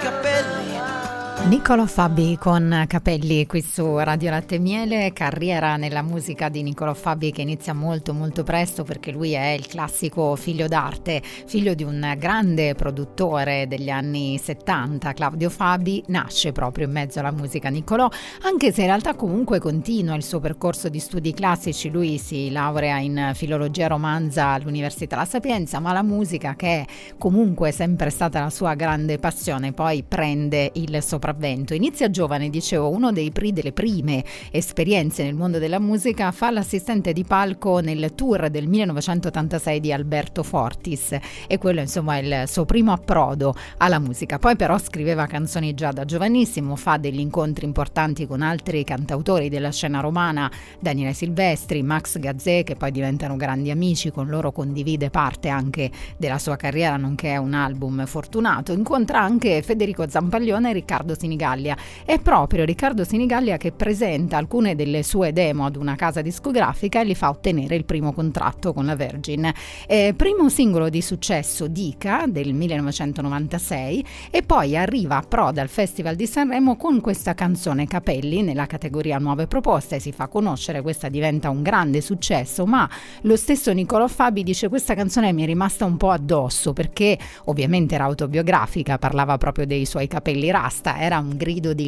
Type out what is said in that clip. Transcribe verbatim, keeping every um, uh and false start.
capelli. Niccolò Fabi con Capelli qui su Radio Latte e Miele, carriera nella musica di Niccolò Fabi che inizia molto molto presto perché lui è il classico figlio d'arte, figlio di un grande produttore degli anni settanta, Claudio Fabi, nasce proprio in mezzo alla musica Niccolò, anche se in realtà comunque continua il suo percorso di studi classici, lui si laurea in filologia romanza all'Università La Sapienza, ma la musica, che è comunque sempre stata la sua grande passione, poi prende il sopravvento. Inizia giovane, dicevo, uno dei pri- delle prime esperienze nel mondo della musica, fa l'assistente di palco nel tour del millenovecentottantasei di Alberto Fortis e quello insomma è il suo primo approdo alla musica. Poi però scriveva canzoni già da giovanissimo, fa degli incontri importanti con altri cantautori della scena romana, Daniele Silvestri, Max Gazzè, che poi diventano grandi amici, con loro condivide parte anche della sua carriera, nonché un album fortunato. Incontra anche Federico Zampaglione e Riccardo Sinigallia. È proprio Riccardo Sinigallia che presenta alcune delle sue demo ad una casa discografica e gli fa ottenere il primo contratto con la Virgin. Eh, primo singolo di successo, Dica, del millenovecentonovantasei, e poi arriva a Proda al Festival di Sanremo con questa canzone Capelli nella categoria Nuove Proposte, si fa conoscere, questa diventa un grande successo, ma lo stesso Niccolò Fabi dice: questa canzone mi è rimasta un po' addosso, perché ovviamente era autobiografica, parlava proprio dei suoi capelli rasta, era un grido di